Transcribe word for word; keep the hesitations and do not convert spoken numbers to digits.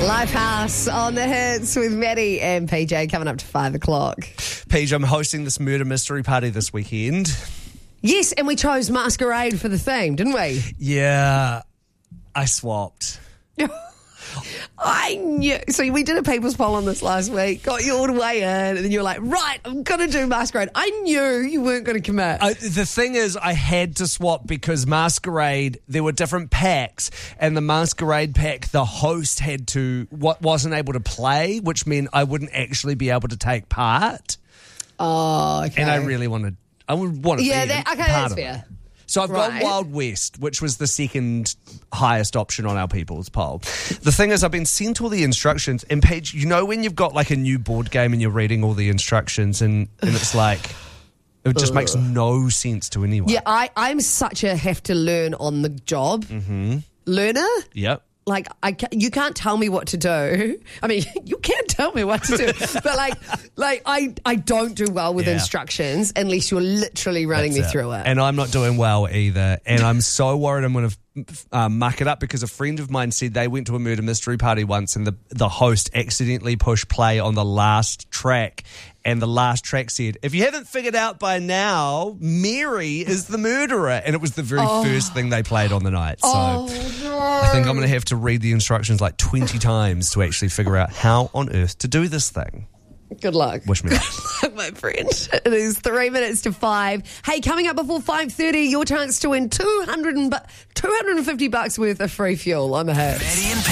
Lifehouse on the hits with Maddie and P J coming up to five o'clock. Paige, I'm hosting this murder mystery party this weekend. Yes, and we chose Masquerade for the theme, didn't we? Yeah, I swapped. I knew. So we did a people's poll on this last week, got you all the way in, and then you were like, right, I'm going to do Masquerade. I knew you weren't going to commit. I, the thing is, I had to swap because Masquerade, there were different packs, and the Masquerade pack, the host had to, what wasn't able to play, which meant I wouldn't actually be able to take part. Oh, okay. And I really wanted, I would want to Yeah, be that, okay, part that's of fair. it. So I've Right. gone Wild West, which was the second highest option on our people's poll. The thing is, I've been sent all the instructions, and Paige, you know when you've got like a new board game and you're reading all the instructions and, and it's like, it just makes no sense to anyone. Yeah, I, I'm such a have to learn on the job Mm-hmm. learner. Yep. Like, I ca- you can't tell me what to do. I mean, you can tell me what to do. But, like, like I, I don't do well with Yeah. instructions unless you're literally running That's me it. through it. And I'm not doing well either. And I'm so worried I'm going to uh, muck it up because a friend of mine said they went to a murder mystery party once and the, the host accidentally pushed play on the last track. And the last track said, if you haven't figured out by now, Mary is the murderer. And it was the very Oh. first thing they played on the night. So oh, no. I think I'm going to have to read the instructions like twenty times to actually figure out how on earth to do this thing. Good luck. Wish me luck. Good luck, my friend. It is three minutes to five. Hey, coming up before five thirty, your chance to win two hundred and bu- two hundred fifty bucks worth of free fuel on the hits. Maddie and